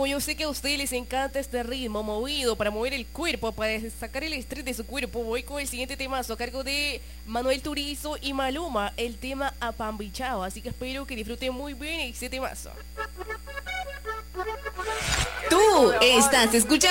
como yo sé que a ustedes les encanta este ritmo movido para mover el cuerpo, para sacar el estrés de su cuerpo, voy con el siguiente temazo a cargo de Manuel Turizo y Maluma, el tema Apambichao. Así que espero que disfruten muy bien este temazo. Tú estás escuchando